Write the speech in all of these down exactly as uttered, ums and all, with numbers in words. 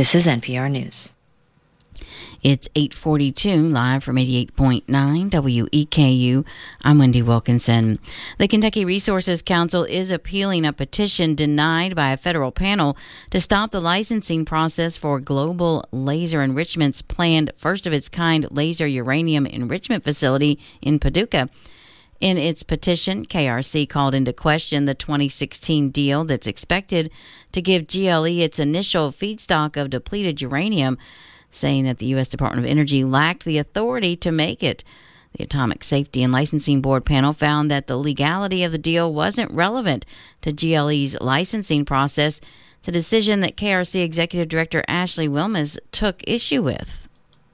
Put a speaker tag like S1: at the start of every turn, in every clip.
S1: This is N P R News.
S2: It's eight forty-two, live from eighty-eight point nine W E K U. I'm Wendy Wilkinson. The Kentucky Resources Council is appealing a petition denied by a federal panel to stop the licensing process for Global Laser Enrichment's planned first-of-its-kind laser uranium enrichment facility in Paducah. In its petition, K R C called into question the twenty sixteen deal that's expected to give G L E its initial feedstock of depleted uranium, saying that the U S Department of Energy lacked the authority to make it. The Atomic Safety and Licensing Board panel found that the legality of the deal wasn't relevant to G L E's licensing process. It's a decision that K R C Executive Director Ashley Wilmes took issue with.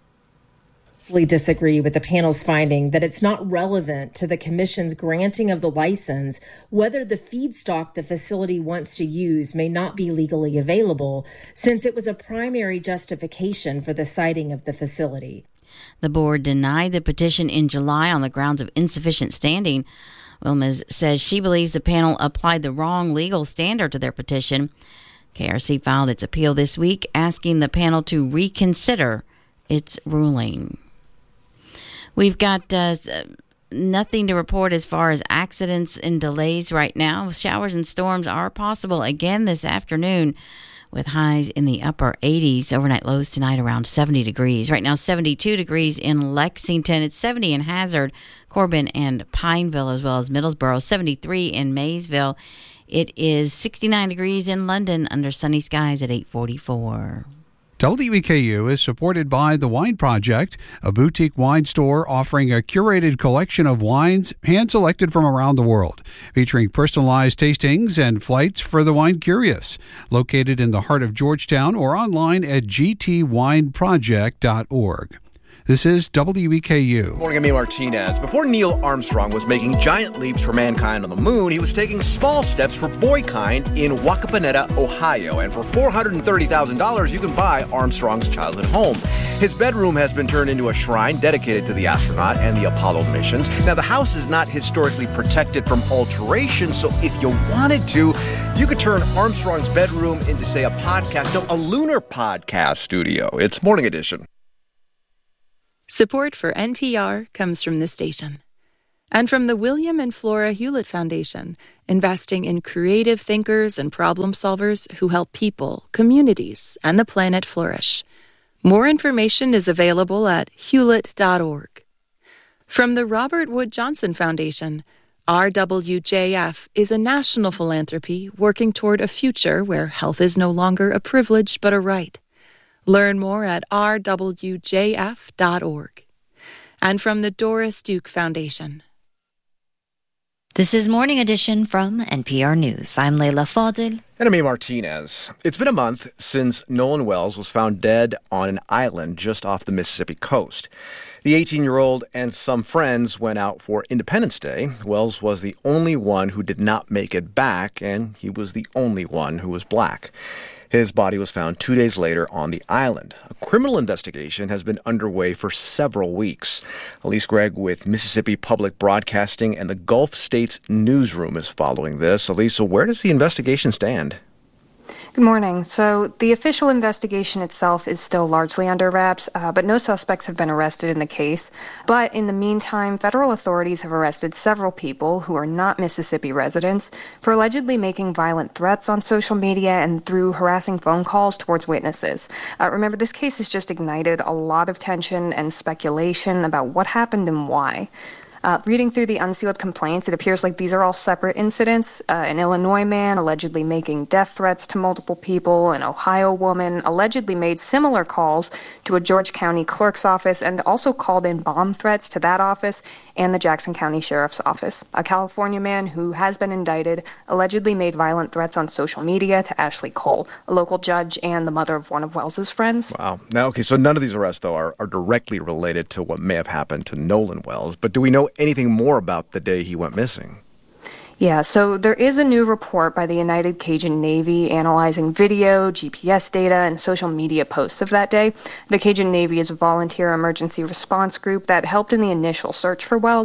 S3: We disagree with the panel's finding that it's not relevant to the commission's granting of the license whether the feedstock the facility wants to use may not be legally available, since it was a primary justification for the siting of the facility.
S2: The board denied the petition in July on the grounds of insufficient standing. Wilmes says she believes the panel applied the wrong legal standard to their petition. K R C filed its appeal this week, asking the panel to reconsider its ruling. We've got uh, nothing to report as far as accidents and delays right now. Showers and storms are possible again this afternoon with highs in the upper eighties. Overnight lows tonight around seventy degrees. Right now, seventy-two degrees in Lexington. It's seventy in Hazard, Corbin, and Pineville, as well as Middlesboro. seventy-three in Maysville. It is sixty-nine degrees in London under sunny skies at eight forty-four.
S4: W E K U is supported by The Wine Project, a boutique wine store offering a curated collection of wines hand-selected from around the world, featuring personalized tastings and flights for the wine curious. Located in the heart of Georgetown or online at g t wine project dot org. This is W E K U.
S5: Good morning, I'm Amy Martinez. Before Neil Armstrong was making giant leaps for mankind on the moon, he was taking small steps for boykind in Wacaponeta, Ohio. And for four hundred thirty thousand dollars, you can buy Armstrong's childhood home. His bedroom has been turned into a shrine dedicated to the astronaut and the Apollo missions. Now, the house is not historically protected from alteration, so if you wanted to, you could turn Armstrong's bedroom into, say, a podcast, no, a lunar podcast studio. It's Morning Edition.
S6: Support for N P R comes from this station and from the William and Flora Hewlett Foundation, investing in creative thinkers and problem solvers who help people, communities, and the planet flourish. More information is available at hewlett dot org. From the Robert Wood Johnson Foundation, R W J F is a national philanthropy working toward a future where health is no longer a privilege but a right. Learn more at r w j f dot org. And from the Doris Duke Foundation.
S1: This is Morning Edition from N P R News. I'm Leila Fadil.
S5: And I'm Amy Martinez. It's been a month since Nolan Wells was found dead on an island just off the Mississippi coast. The eighteen-year-old and some friends went out for Independence Day. Wells was the only one who did not make it back, and he was the only one who was black. His body was found two days later on the island. A criminal investigation has been underway for several weeks. Elise Gregg with Mississippi Public Broadcasting and the Gulf States Newsroom is following this. Elise, so where does the investigation stand?
S7: Good morning. So the official investigation itself is still largely under wraps, uh, but no suspects have been arrested in the case. But in the meantime, federal authorities have arrested several people who are not Mississippi residents for allegedly making violent threats on social media and through harassing phone calls towards witnesses. Uh, remember, this case has just ignited a lot of tension and speculation about what happened and why. Uh, reading through the unsealed complaints, it appears like these are all separate incidents. Uh, an Illinois man allegedly making death threats to multiple people. An Ohio woman allegedly made similar calls to a George County clerk's office and also called in bomb threats to that office and the Jackson County Sheriff's Office. A California man who has been indicted allegedly made violent threats on social media to Ashley Cole, a local judge and the mother of one of Wells's friends.
S5: Wow. Now, okay, so none of these arrests, though, are, are directly related to what may have happened to Nolan Wells. But do we know anything more about the day he went missing?
S7: Yeah, so there is a new report by the United Cajun Navy analyzing video, G P S data, and social media posts of that day. The Cajun Navy is a volunteer emergency response group that helped in the initial search for Wells.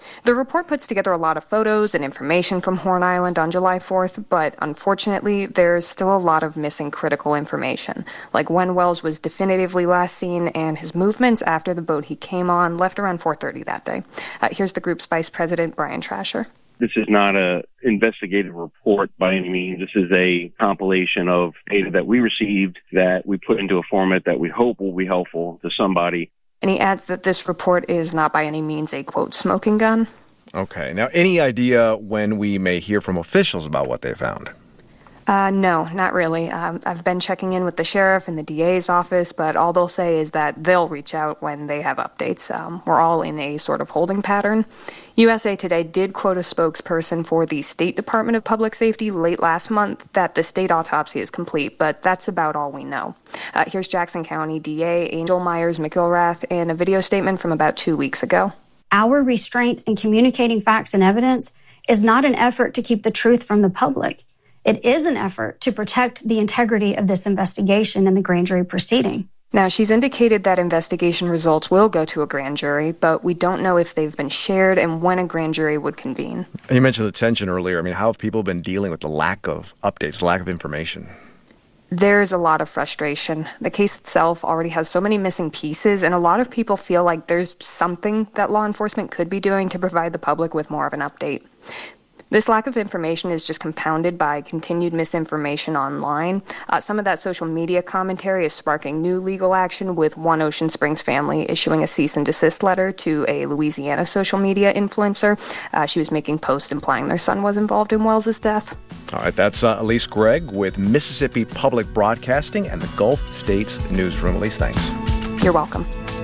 S7: The report puts together a lot of photos and information from Horn Island on July fourth, but unfortunately, there's still a lot of missing critical information, like when Wells was definitively last seen and his movements after the boat he came on left around four thirty that day. Uh, here's the group's vice president, Brian Trasher.
S8: This is not a investigative report by any means. This is a compilation of data that we received that we put into a format that we hope will be helpful to somebody.
S7: And he adds that this report is not by any means a, quote, smoking gun.
S5: Okay. Now, any idea when we may hear from officials about what they found?
S7: Uh, no, not really. Um, I've been checking in with the sheriff and the D A's office, but all they'll say is that they'll reach out when they have updates. Um, we're all in a sort of holding pattern. U S A Today did quote a spokesperson for the State Department of Public Safety late last month that the state autopsy is complete, but that's about all we know. Uh, here's Jackson County D A Angel Myers McIlrath in a video statement from about two weeks ago.
S9: Our restraint in communicating facts and evidence is not an effort to keep the truth from the public. It is an effort to protect the integrity of this investigation and the grand jury proceeding.
S7: Now, she's indicated that investigation results will go to a grand jury, but we don't know if they've been shared and when a grand jury would convene.
S5: You mentioned the tension earlier. I mean, how have people been dealing with the lack of updates, lack of information?
S7: There's a lot of frustration. The case itself already has so many missing pieces, and a lot of people feel like there's something that law enforcement could be doing to provide the public with more of an update. This lack of information is just compounded by continued misinformation online. Uh, some of that social media commentary is sparking new legal action, with one Ocean Springs family issuing a cease and desist letter to a Louisiana social media influencer. Uh, she was making posts implying their son was involved in Wells' death.
S5: All right, that's uh, Elise Gregg with Mississippi Public Broadcasting and the Gulf States Newsroom. Elise, thanks.
S7: You're welcome.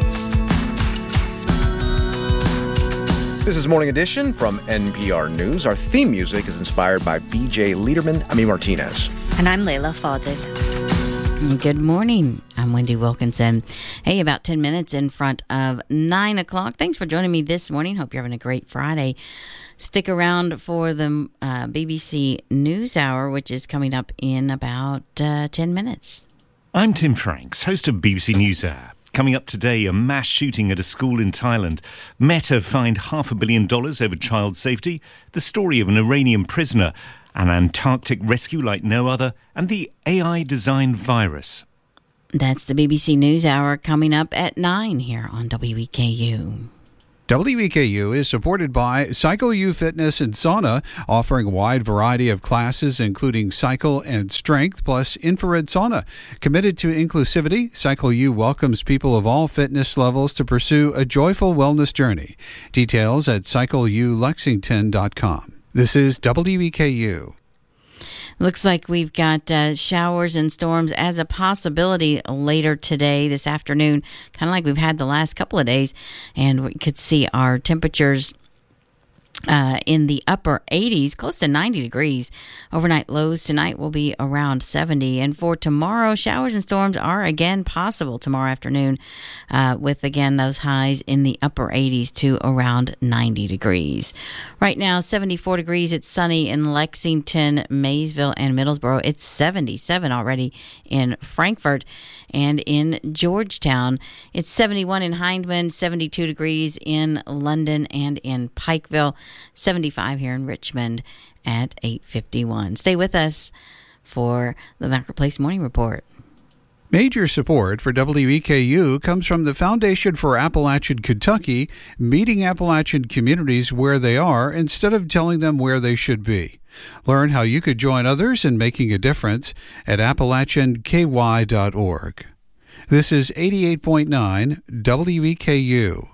S5: This is Morning Edition from N P R News. Our theme music is inspired by B J Liederman, Ami Martinez.
S1: And I'm Layla Fadil.
S2: Good morning. I'm Wendy Wilkinson. Hey, about ten minutes in front of nine o'clock. Thanks for joining me this morning. Hope you're having a great Friday. Stick around for the uh, B B C News Hour, which is coming up in about uh, ten minutes.
S10: I'm Tim Franks, host of B B C News Hour. Coming up today, a mass shooting at a school in Thailand. Meta fined half a billion dollars over child safety, the story of an Iranian prisoner, an Antarctic rescue like no other, and the A I-designed virus.
S2: That's the B B C News Hour coming up at nine here on W E K U.
S4: W E K U is supported by Cycle U Fitness and Sauna, offering a wide variety of classes, including cycle and strength, plus infrared sauna. Committed to inclusivity, Cycle U welcomes people of all fitness levels to pursue a joyful wellness journey. Details at cycle u lexington dot com. This is W E K U.
S2: Looks like we've got uh, showers and storms as a possibility later today, this afternoon, kind of like we've had the last couple of days. And we could see our temperatures uh, in the upper eighties, close to ninety degrees. Overnight lows tonight will be around seventy. And for tomorrow, showers and storms are again possible tomorrow afternoon, uh, with again those highs in the upper eighties to around ninety degrees. Right now, seventy-four degrees. It's sunny in Lexington, Maysville, and Middlesboro. It's seventy-seven already in Frankfort and in Georgetown. It's seventy-one in Hindman, seventy-two degrees in London and in Pikeville, seventy-five here in Richmond at eight fifty-one. Stay with us for the Marketplace Morning Report.
S4: Major support for W E K U comes from the Foundation for Appalachian Kentucky, meeting Appalachian communities where they are instead of telling them where they should be. Learn how you could join others in making a difference at appalachian k y dot org. This is eighty-eight point nine W E K U.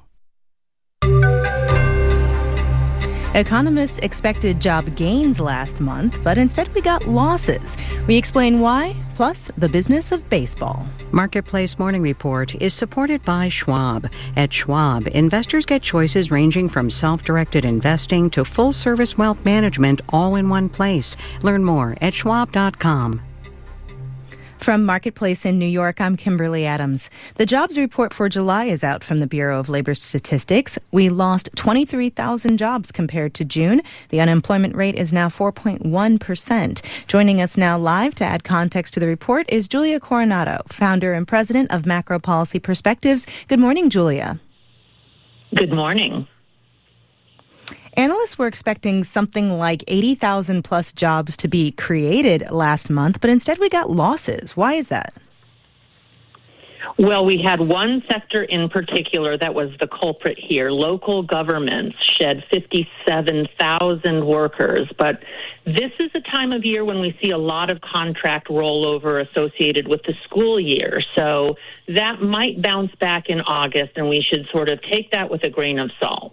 S11: Economists expected job gains last month, but instead we got losses. We explain why, plus the business of baseball.
S12: Marketplace Morning Report is supported by Schwab. At Schwab, investors get choices ranging from self-directed investing to full-service wealth management all in one place. Learn more at schwab dot com.
S11: From Marketplace in New York, I'm Kimberly Adams. The jobs report for July is out from the Bureau of Labor Statistics. We lost twenty-three thousand jobs compared to June. The unemployment rate is now four point one percent. Joining us now live to add context to the report is Julia Coronado, founder and president of Macro Policy Perspectives. Good morning, Julia.
S13: Good morning.
S11: Analysts were expecting something like eighty thousand plus jobs to be created last month, but instead we got losses. Why is that?
S13: Well, we had one sector in particular that was the culprit here. Local governments shed fifty-seven thousand workers. But this is a time of year when we see a lot of contract rollover associated with the school year. So that might bounce back in August, and we should sort of take that with a grain of salt.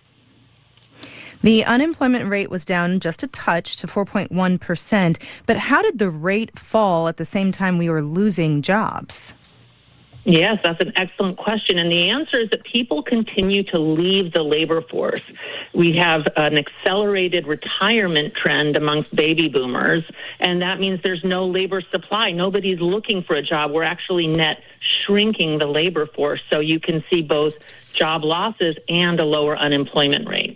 S11: The unemployment rate was down just a touch to four point one percent. But how did the rate fall at the same time we were losing jobs?
S13: Yes, that's an excellent question. And the answer is that people continue to leave the labor force. We have an accelerated retirement trend amongst baby boomers, and that means there's no labor supply. Nobody's looking for a job. We're actually net shrinking the labor force. So you can see both job losses and a lower unemployment rate.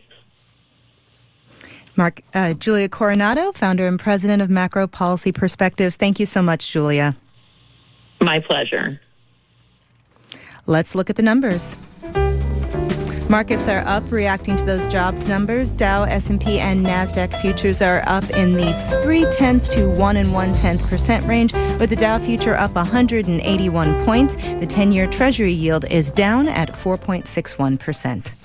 S11: Mark, uh, Julia Coronado, founder and president of Macro Policy Perspectives. Thank you so much, Julia.
S13: My pleasure.
S11: Let's look at the numbers. Markets are up, reacting to those jobs numbers. Dow, S and P, and NASDAQ futures are up in the three tenths to one and one tenth percent range, with the Dow future up one hundred eighty-one points. The ten-year Treasury yield is down at four point six one percent.